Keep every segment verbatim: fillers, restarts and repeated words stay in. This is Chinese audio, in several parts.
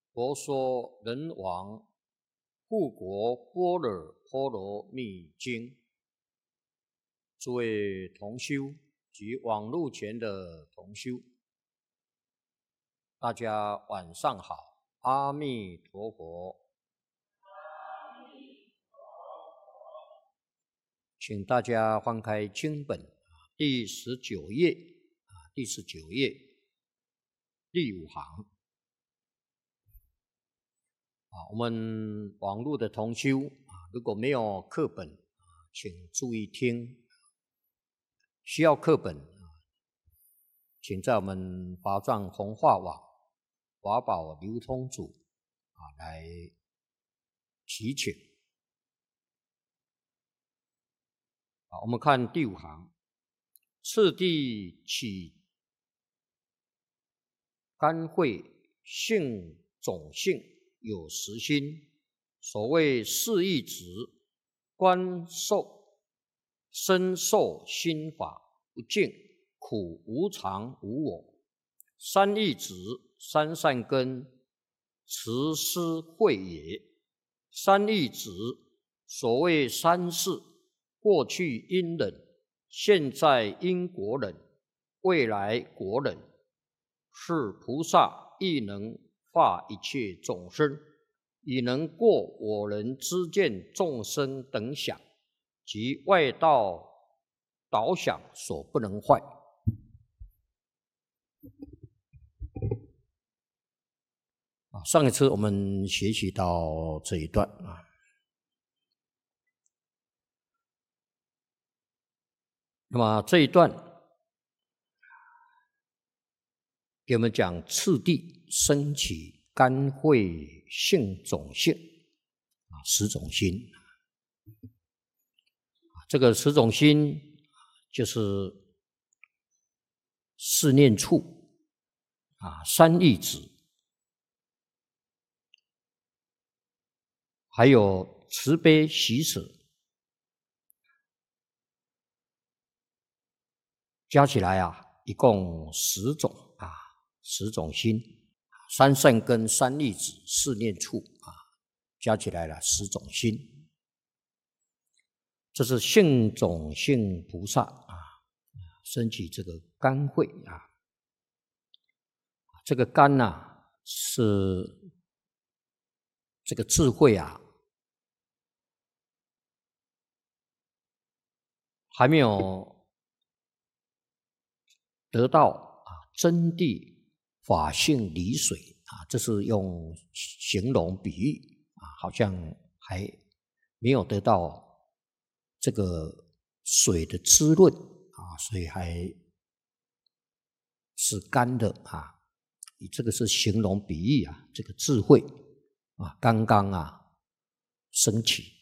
佛说人王护国般若波罗蜜经。诸位同修及网络前的同修，大家晚上好，阿弥陀佛。请大家翻开经本第十九页，第十九页第五行。我们网络的同修，如果没有课本，请注意听。需要课本，请在我们法藏弘化网法宝流通组来祈请。我们看第五行，次第起干慧性种性有实心，所谓四义直观受身受心法不净苦无常无我，三义直三善根持施慧也。三义直所谓三世，过去因人，现在因果人，未来果人，是菩萨亦能化一切众生，以能过我人知见众生等想及外道导想所不能坏。上一次我们学习到这一段啊，那么这一段给我们讲次第升起干慧性种性啊，十种心。这个十种心就是四念处啊，三义直，还有慈悲喜舍，加起来啊，一共十种啊，十种心，三善根、三义直、四念处啊，加起来了十种心。这是性种性菩萨啊，升起这个干慧啊。这个干呐、啊，是这个智慧啊，还没有得到啊真谛法性理水啊，这是用形容比喻啊，好像还没有得到这个水的滋润啊，所以还是干的啊。这个是形容比喻啊，这个智慧啊，刚刚啊升起。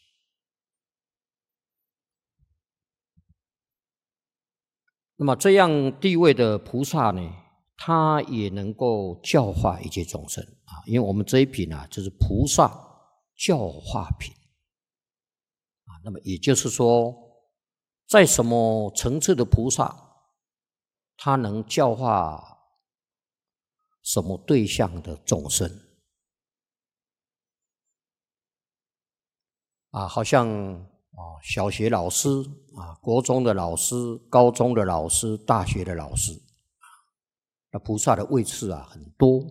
那么这样地位的菩萨呢，他也能够教化一切众生啊，因为我们这一品啊，就是菩萨教化品啊。那么也就是说，在什么层次的菩萨，他能教化什么对象的众生啊？好像哦，小学老师啊，国中的老师，高中的老师，大学的老师，那菩萨的位次啊很多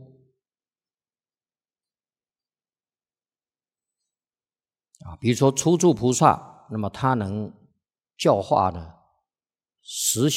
啊。比如说初住菩萨，那么他能教化呢十